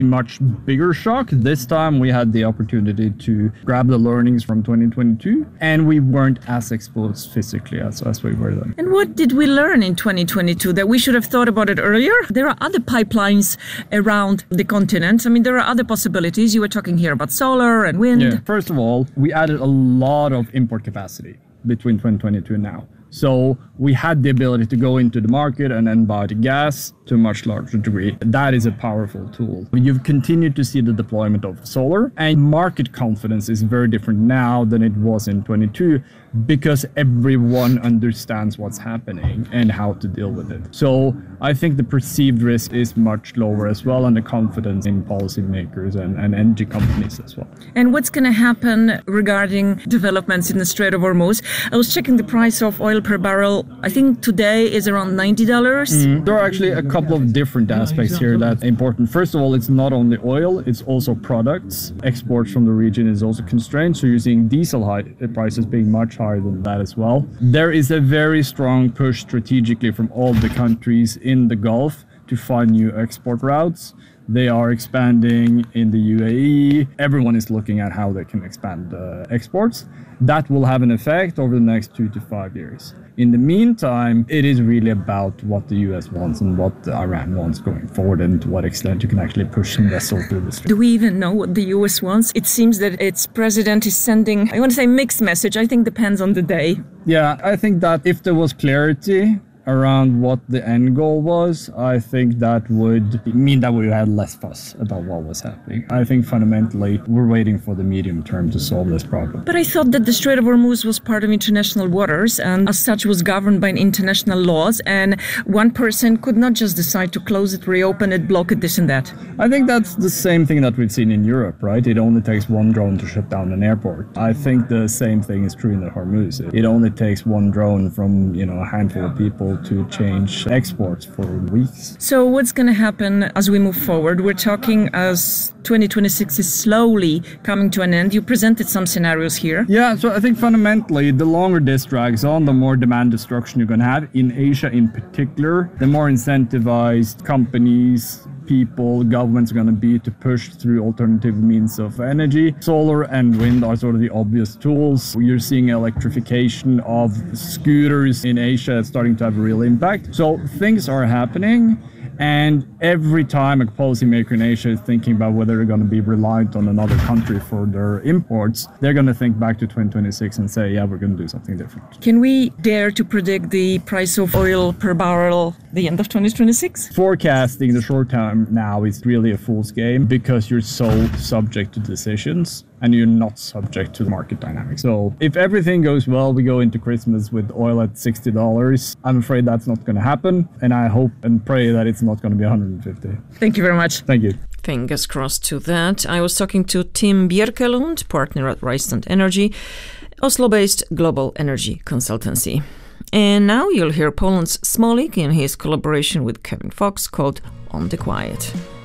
much bigger shock. This time we had the opportunity to grab the learnings from 2022, and we weren't as exposed physically as we were then. And what did we learn in 2022 that we should have thought about it earlier? There are other pipelines around the continent. I mean, there are other possibilities. You were talking here about solar and wind. Yeah. First of all, we added a lot of import capacity between 2022 and now. So we had the ability to go into the market and then buy the gas to a much larger degree. That is a powerful tool. You've continued to see the deployment of solar, and market confidence is very different now than it was in 22 because everyone understands what's happening and how to deal with it. So I think the perceived risk is much lower as well, and the confidence in policymakers and energy companies as well. And what's going to happen regarding developments in the Strait of Hormuz? I was checking the price of oil per barrel. I think today is around $90. There are actually a couple of different aspects here that are important. First of all, it's not only oil, it's also products. Exports from the region is also constrained, so you're seeing diesel prices being much higher than that as well. There is a very strong push strategically from all the countries in the Gulf to find new export routes. They are expanding in the UAE. Everyone is looking at how they can expand exports. That will have an effect over the next 2 to 5 years. In the meantime, it is really about what the US wants and what Iran wants going forward, and to what extent you can actually push some vessels through the strait. Do we even know what the US wants? It seems that its president is sending, I want to say mixed message. I think depends on the day. Yeah, I think that if there was clarity around what the end goal was, I think that would mean that we had less fuss about what was happening. I think fundamentally we're waiting for the medium term to solve this problem. But I thought that the Strait of Hormuz was part of international waters and as such was governed by international laws, and one person could not just decide to close it, reopen it, block it, this and that. I think that's the same thing that we've seen in Europe, right? It only takes one drone to shut down an airport. I think the same thing is true in the Hormuz. It only takes one drone from, a handful of people to change exports for weeks. So what's going to happen as we move forward? We're talking as 2026 is slowly coming to an end. You presented some scenarios here. Yeah, so I think fundamentally, the longer this drags on, the more demand destruction you're going to have. In Asia in particular, the more incentivized companies, people, governments are going to be to push through alternative means of energy. Solar and wind are sort of the obvious tools. You're seeing electrification of scooters in Asia starting to have a real impact. So things are happening. And every time a policymaker in Asia is thinking about whether they're going to be reliant on another country for their imports, they're going to think back to 2026 and say, yeah, we're going to do something different. Can we dare to predict the price of oil per barrel the end of 2026? Forecasting the short term now is really a fool's game because you're so subject to decisions and you're not subject to the market dynamics. So if everything goes well, we go into Christmas with oil at $60. I'm afraid that's not going to happen. And I hope and pray that it's not going to be 150. Thank you very much. Thank you. Fingers crossed to that. I was talking to Tim Bjerkelund, partner at Rystad Energy, Oslo-based global energy consultancy. And now you'll hear Poland's Smolik in his collaboration with Kevin Fox called On the Quiet.